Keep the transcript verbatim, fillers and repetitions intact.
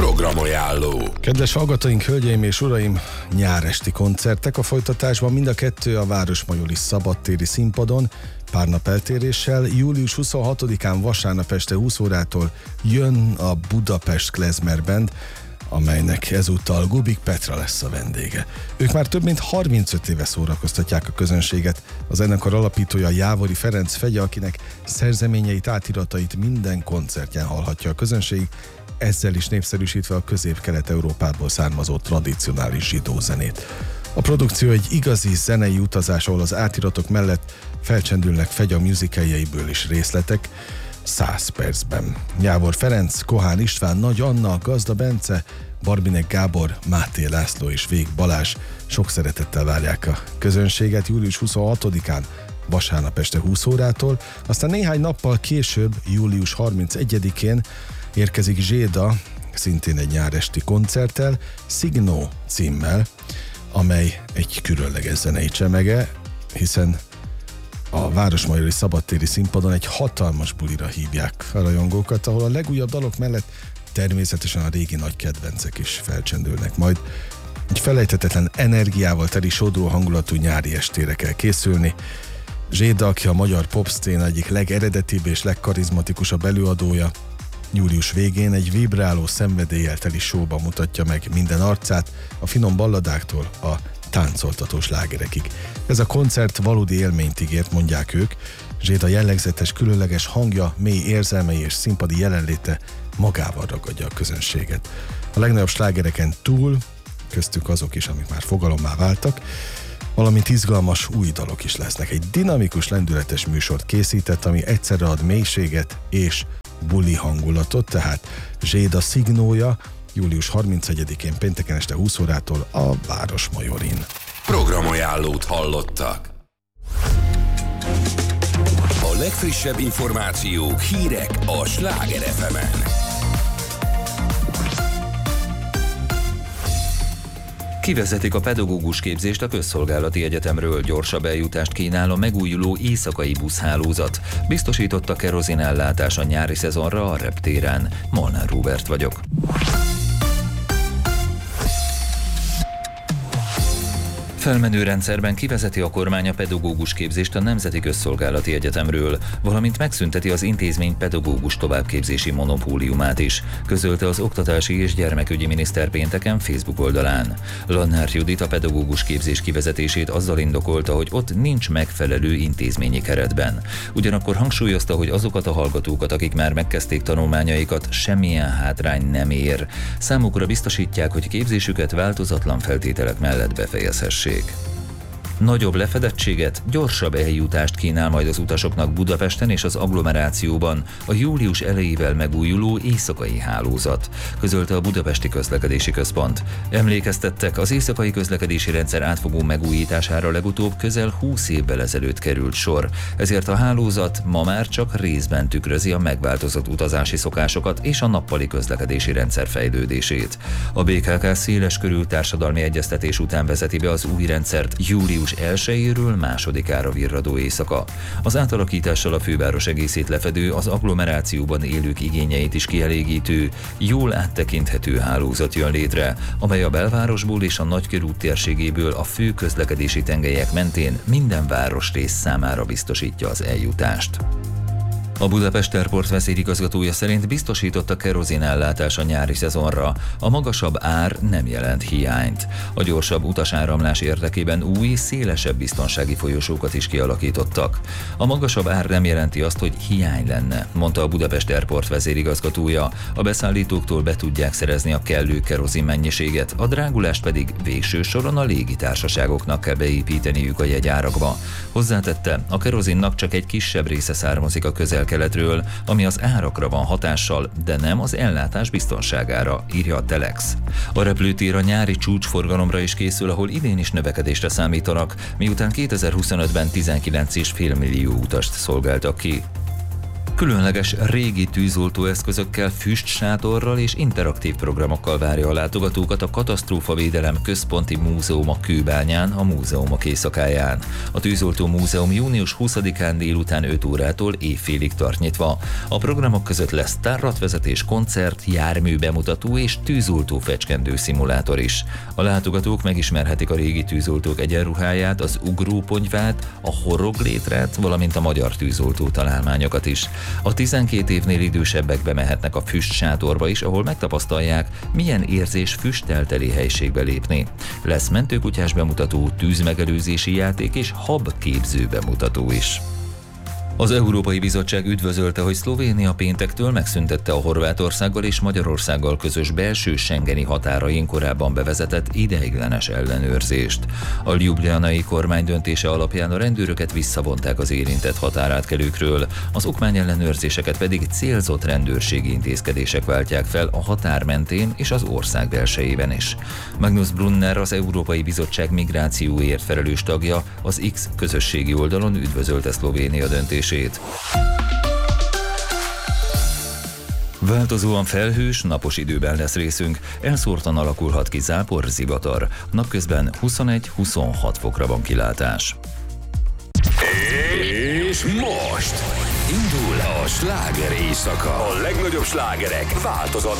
Programajánló. Kedves hallgatóink, hölgyeim és uraim, nyáresti koncertek a folytatásban, mind a kettő a Városmajori szabadtéri színpadon, pár nap eltéréssel. július huszonhatodikán vasárnap este húsz órától jön a Budapest Klezmer Band, amelynek ezúttal Gubik Petra lesz a vendége. Ők már több mint harmincöt éve szórakoztatják a közönséget. A zenekar alapítója Jávori Ferenc Fegye, akinek szerzeményeit, átiratait minden koncertjén hallhatja a közönség, ezzel is népszerűsítve a közép-kelet-európából származó tradicionális zsidó zenét. A produkció egy igazi zenei utazás, ahol az átiratok mellett felcsendülnek Fegye musicaljeiből is részletek száz percben. Jávor Ferenc, Kohán István, Nagy Anna, Gazda Bence, Barbinek Gábor, Máté László és Vég Balázs sok szeretettel várják a közönséget július huszonhatodikán vasárnap este húsz órától, aztán néhány nappal később, július harmincegyedikén érkezik Zséda, szintén egy nyáresti koncerttel, Signó címmel, amely egy különleges zenei csemege, hiszen a Városmajori szabadtéri színpadon egy hatalmas bulira hívják a rajongókat, ahol a legújabb dalok mellett természetesen a régi nagy kedvencek is felcsendülnek majd. Egy felejthetetlen energiával teli sodró hangulatú nyári estére kell készülni. Zséda, aki a magyar popszcéna egyik legeredetibb és legkarizmatikusabb előadója, július végén egy vibráló szenvedéllyel teli showba mutatja meg minden arcát, a finom balladáktól a táncoltató slágerekig. Ez a koncert valódi élményt ígért, mondják ők. Zséda jellegzetes, különleges hangja, mély érzelmei és színpadi jelenléte magával ragadja a közönséget. A legnagyobb slágereken túl, köztük azok is, amik már fogalommá váltak, valamint izgalmas új dalok is lesznek. Egy dinamikus, lendületes műsort készített, ami egyszerre ad mélységet és buli hangulatot, tehát Zséda Signója július harmincegyedikén pénteken este húsz órától a Városmajorin. Programajánlót hallottak. A legfrissebb információk, hírek a Sláger ef emen. Kivezetik a pedagógus képzést a Közszolgálati Egyetemről, gyorsabb eljutást kínál a megújuló éjszakai buszhálózat. Biztosította kerozinellátás a nyári szezonra a reptéren. Molnár Róbert vagyok. Felmenő rendszerben kivezeti a kormány a pedagógus képzést a Nemzeti Közszolgálati Egyetemről, valamint megszünteti az intézmény pedagógus továbbképzési monopóliumát is, közölte az Oktatási és Gyermekügyi Miniszter pénteken Facebook oldalán. Lannár Judit a pedagógus képzés kivezetését azzal indokolta, hogy ott nincs megfelelő intézményi keretben. Ugyanakkor hangsúlyozta, hogy azokat a hallgatókat, akik már megkezdték tanulmányaikat, semmilyen hátrány nem ér. Számukra biztosítják, hogy képzésüket változatlan feltételek mellett befejezhessék. Nagyobb lefedettséget, gyorsabb eljutást kínál majd az utasoknak Budapesten és az agglomerációban a július elejével megújuló éjszakai hálózat, közölte a Budapesti Közlekedési Központ. Emlékeztettek, az éjszakai közlekedési rendszer átfogó megújítására legutóbb közel húsz évvel ezelőtt került sor, ezért a hálózat ma már csak részben tükrözi a megváltozott utazási szokásokat és a nappali közlekedési rendszer fejlődését. A bé ká ká széles körű társadalmi egyeztetés után vezeti be az új rendszert július elsejéről másodikára virradó éjszaka. Az átalakítással a főváros egészét lefedő, az agglomerációban élők igényeit is kielégítő, jól áttekinthető hálózat jön létre, amely a belvárosból és a Nagykörút térségéből a fő közlekedési tengelyek mentén minden városrész számára biztosítja az eljutást. A Budapest Airport vezérigazgatója szerint biztosított a kerozinellátás a nyári szezonra, a magasabb ár nem jelent hiányt. A gyorsabb utasáramlás érdekében új, szélesebb biztonsági folyosókat is kialakítottak. A magasabb ár nem jelenti azt, hogy hiány lenne, mondta a Budapest Airport vezérigazgatója. A beszállítóktól be tudják szerezni a kellő kerozin mennyiséget, a drágulást pedig végső soron a légitársaságoknak kell beépíteniük a jegyárakba. Hozzátette, a kerozinnak csak egy kisebb része származik a közel-keletről, ami az árakra van hatással, de nem az ellátás biztonságára, írja a Telex. A repülőtér a nyári csúcsforgalomra is készül, ahol idén is növekedésre számítanak, miután kétezer-huszonötben tizenkilenc egész öt millió utast szolgáltak ki. Különleges régi tűzoltóeszközökkel, füstsátorral és interaktív programokkal várja a látogatókat a Katasztrófavédelem Központi Múzeuma Kőbányán, a múzeumok éjszakáján. A Tűzoltó Múzeum június huszadikán délután öt órától évfélig tart nyitva. A programok között lesz tárlatvezetés, koncert, jármű bemutató és tűzoltó fecskendő szimulátor is. A látogatók megismerhetik a régi tűzoltók egyenruháját, az ugróponyvát, a horoglétrát, valamint a magyar tűzoltó találmányokat is. A tizenkét évnél idősebbek bemehetnek a füstsátorba is, ahol megtapasztalják, milyen érzés füsttel teli helységbe lépni. Lesz mentőkutyás bemutató, tűzmegelőzési játék és habképző bemutató is. Az Európai Bizottság üdvözölte, hogy Szlovénia péntektől megszüntette a Horvátországgal és Magyarországgal közös belső schengeni határain korábban bevezetett ideiglenes ellenőrzést. A ljubljanai kormány döntése alapján a rendőröket visszavonták az érintett határátkelőkről, az okmányellenőrzéseket pedig célzott rendőrségi intézkedések váltják fel a határ mentén és az ország belsejében is. Magnus Brunner, az Európai Bizottság migrációért felelős tagja, az X közösségi oldalon üdvözölte Szlovénia döntését. Változóan felhős, napos időben lesz részünk, elszórtan alakulhat ki zápor, zivatar. Napközben huszonegy-huszonhat fokra van kilátás. És most indul a sláger éjszaka. A legnagyobb slágerek változatlan